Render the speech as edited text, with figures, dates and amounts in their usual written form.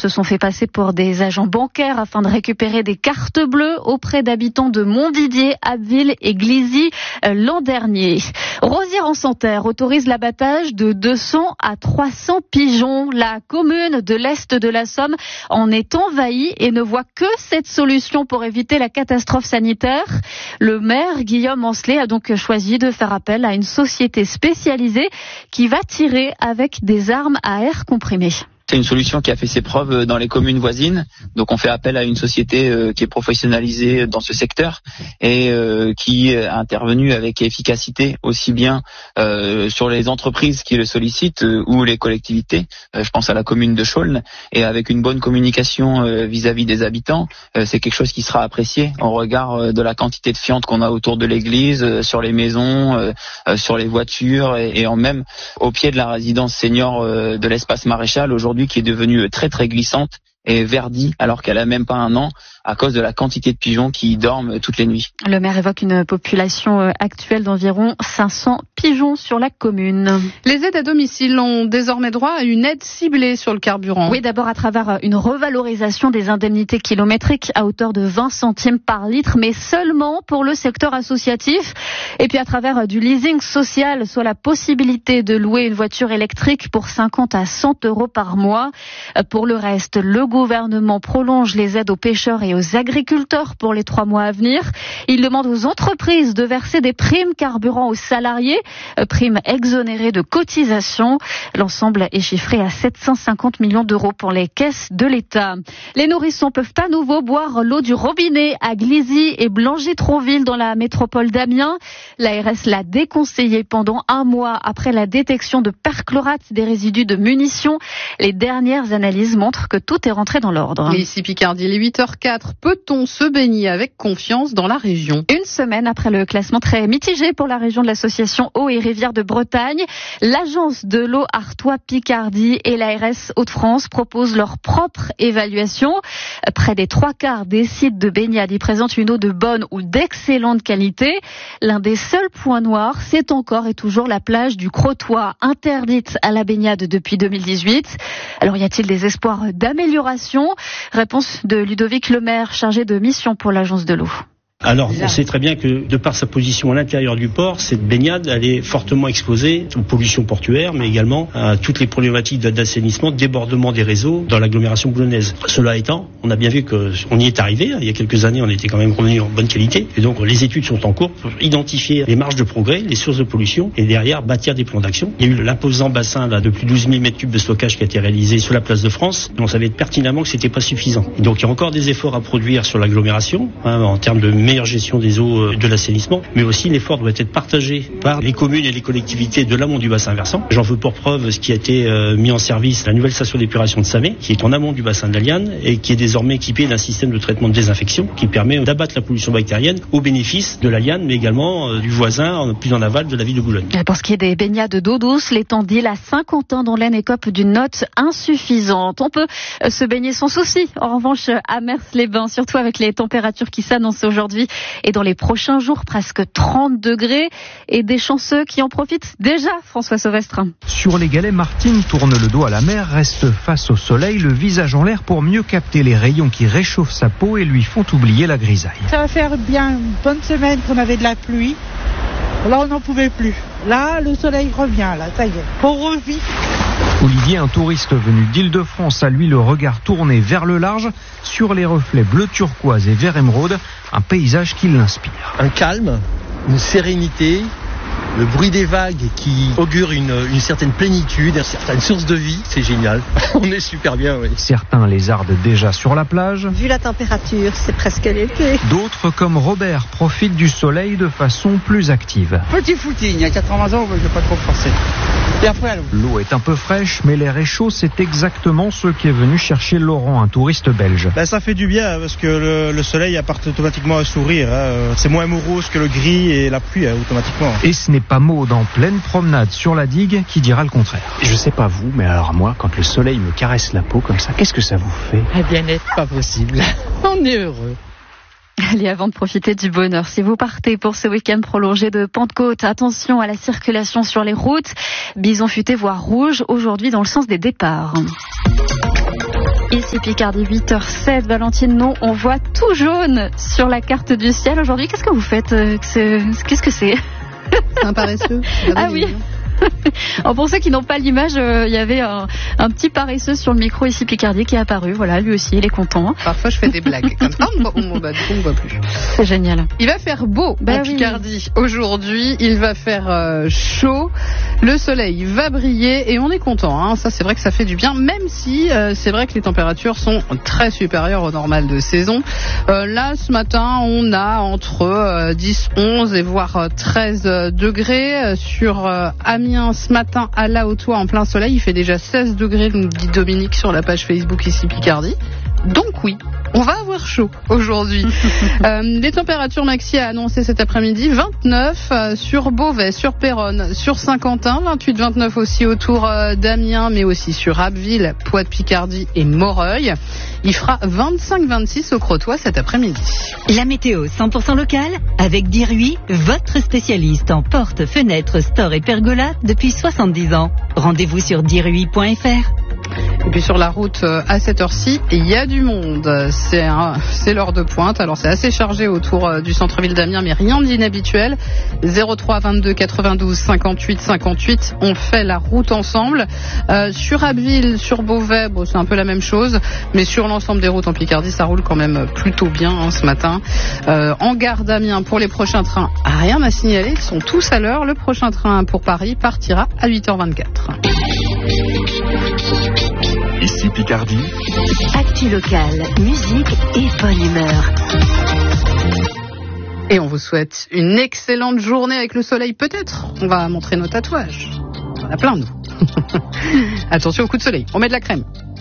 se sont fait passer pour des agents bancaires afin de récupérer des cartes bleues auprès d'habitants de Montdidier, Abbeville et Glizy l'an dernier. Rosières-en-Santerre autorise l'abattage de 200 à 300 pigeons. La commune de l'Est de la Somme en est envahie et ne voit que cette solution pour éviter la catastrophe sanitaire. Le maire Guillaume Ancelet a donc choisi de faire appel à une société spécialisée qui va tirer avec des armes à air comprimé. C'est une solution qui a fait ses preuves dans les communes voisines. Donc on fait appel à une société qui est professionnalisée dans ce secteur et qui a intervenu avec efficacité aussi bien sur les entreprises qui le sollicitent ou les collectivités. Je pense à la commune de Chaulnes, et avec une bonne communication vis-à-vis des habitants, c'est quelque chose qui sera apprécié au regard de la quantité de fientes qu'on a autour de l'église, sur les maisons, sur les voitures et même au pied de la résidence senior de l'espace Maréchal aujourd'hui, qui est devenue très très glissante et verdie alors qu'elle a même pas un an à cause de la quantité de pigeons qui dorment toutes les nuits. Le maire évoque une population actuelle d'environ 500 pigeons sur la commune. Les aides à domicile ont désormais droit à une aide ciblée sur le carburant. Oui, d'abord à travers une revalorisation des indemnités kilométriques à hauteur de 20 centimes par litre, mais seulement pour le secteur associatif. Et puis à travers du leasing social, soit la possibilité de louer une voiture électrique pour 50 à 100 euros par mois. Pour le reste, le gouvernement prolonge les aides aux pêcheurs et aux agriculteurs pour les 3 mois à venir. Il demande aux entreprises de verser des primes carburant aux salariés, primes exonérées de cotisations. L'ensemble est chiffré à 750 millions d'euros pour les caisses de l'État. Les nourrissons peuvent à nouveau boire l'eau du robinet à Glizy et Blangy-Tronville dans la métropole d'Amiens. L'ARS l'a déconseillé pendant 1 mois après la détection de perchlorate des résidus de munitions. Les dernières analyses montrent que tout est rentré dans l'ordre. Et ici Picardie, il est 8h04. Peut-on se baigner avec confiance dans la région ? Une semaine après le classement très mitigé pour la région de l'association Eau et Rivières de Bretagne, l'agence de l'eau Artois Picardie et l'ARS Hauts-de-France proposent leur propre évaluation. Près des 3/4 des sites de baignade y présentent une eau de bonne ou d'excellente qualité. L'un des seuls points noirs, c'est encore et toujours la plage du Crotoy, interdite à la baignade depuis 2018. Alors y a-t-il des espoirs d'amélioration ? Réponse de Ludovic Lemaire, chargé de mission pour l'agence de l'eau. Alors, on sait très bien que, de par sa position à l'intérieur du port, cette baignade, elle est fortement exposée aux pollutions portuaires, mais également à toutes les problématiques d'assainissement, de débordement des réseaux dans l'agglomération boulonnaise. Cela étant, on a bien vu qu'on y est arrivé. Il y a quelques années, on était quand même revenu en bonne qualité. Et donc, les études sont en cours pour identifier les marges de progrès, les sources de pollution, et derrière, bâtir des plans d'action. Il y a eu l'imposant bassin de plus de 12 000 m3 de stockage qui a été réalisé sur la place de France. Mais on savait pertinemment que c'était pas suffisant. Et donc, il y a encore des efforts à produire sur l'agglomération, en termes de meilleure gestion des eaux de l'assainissement, mais aussi l'effort doit être partagé par les communes et les collectivités de l'amont du bassin versant. J'en veux pour preuve ce qui a été mis en service, la nouvelle station d'épuration de Samé, qui est en amont du bassin de la Liane et qui est désormais équipée d'un système de traitement de désinfection qui permet d'abattre la pollution bactérienne au bénéfice de la Liane, mais également du voisin plus en aval de la ville de Boulogne. Pour ce qui est des baignades d'eau douce, l'étang d'Île à Saint-Quentin dans l'Aisne écope d'une note insuffisante. On peut se baigner sans souci. En revanche, à Mers-les-Bains, surtout avec les températures qui s'annoncent aujourd'hui et dans les prochains jours, presque 30 degrés, et des chanceux qui en profitent déjà, François Sauvestre. Sur les galets, Martine tourne le dos à la mer, reste face au soleil, le visage en l'air pour mieux capter les rayons qui réchauffent sa peau et lui font oublier la grisaille. Ça va faire bien une bonne semaine qu'on avait de la pluie. Là, on n'en pouvait plus. Là, le soleil revient, là, ça y est. On revit. Olivier, un touriste venu d'Île-de-France, a lui le regard tourné vers le large, sur les reflets bleu turquoise et vert émeraude, un paysage qui l'inspire. Un calme, une sérénité, le bruit des vagues qui augure une certaine plénitude, une certaine source de vie, c'est génial. On est super bien, oui. Certains lézardent déjà sur la plage. Vu la température, c'est presque l'été. D'autres, comme Robert, profitent du soleil de façon plus active. Petit footing, il y a 80 ans, je ne vais pas trop forcer. Et après, à l'eau. L'eau est un peu fraîche, mais l'air est chaud. C'est exactement ce qui est venu chercher Laurent, un touriste belge. Ça fait du bien parce que le soleil apporte automatiquement un sourire. C'est moins morose que le gris et la pluie automatiquement. Et ce n'est pas Maud en pleine promenade sur la digue qui dira le contraire. Je sais pas vous, mais alors moi, quand le soleil me caresse la peau comme ça, qu'est-ce que ça vous fait ? Eh bien, n'est pas possible. On est heureux. Allez, avant de profiter du bonheur, si vous partez pour ce week-end prolongé de Pentecôte, attention à la circulation sur les routes. Bison futé voire rouge aujourd'hui dans le sens des départs. Ici Picardie, 8h07. Valentine, non, on voit tout jaune sur la carte du ciel aujourd'hui. Qu'est-ce que vous faites? Qu'est-ce que c'est? C'est un paresseux. Ah oui. Alors pour ceux qui n'ont pas l'image, il y avait un petit paresseux sur le micro ici Picardie qui est apparu. Voilà, lui aussi, il est content. Parfois, je fais des blagues comme ça. Du coup, on ne voit plus. C'est génial. Il va faire beau en Picardie aujourd'hui. Il va faire chaud. Le soleil va briller et on est content. Hein. Ça, c'est vrai que ça fait du bien, même si c'est vrai que les températures sont très supérieures au normal de saison. Là, ce matin, on a entre 10, 11 et voire 13 degrés sur Amiens. Ce matin à La Haute-Oie en plein soleil, il fait déjà 16 degrés, nous dit Dominique sur la page Facebook ici Picardie. Donc oui, on va avoir chaud aujourd'hui. Les températures maxi à annoncer cet après-midi, 29 sur Beauvais, sur Péronne, sur Saint-Quentin, 28-29 aussi autour d'Amiens, mais aussi sur Abbeville, Poix-de-Picardie et Moreuil. Il fera 25-26 au Crotoy cet après-midi. La météo 100% locale avec Diruy, votre spécialiste en portes, fenêtres, stores et pergolas depuis 70 ans. Rendez-vous sur diruy.fr. Et puis sur la route à cette heure-ci, il y a du monde. C'est l'heure de pointe. Alors c'est assez chargé autour du centre-ville d'Amiens, mais rien d'inhabituel. 03 22 92 58 58. On fait la route ensemble. Sur Abbeville, sur Beauvais, bon, c'est un peu la même chose. Mais sur l'ensemble des routes en Picardie, ça roule quand même plutôt bien ce matin. En gare d'Amiens, pour les prochains trains, rien à signaler. Ils sont tous à l'heure. Le prochain train pour Paris partira à 8h24. Ici Picardie. Actu locale, musique et bonne humeur. Et on vous souhaite une excellente journée avec le soleil peut-être. On va montrer nos tatouages. On en a plein nous. Attention au coup de soleil. On met de la crème.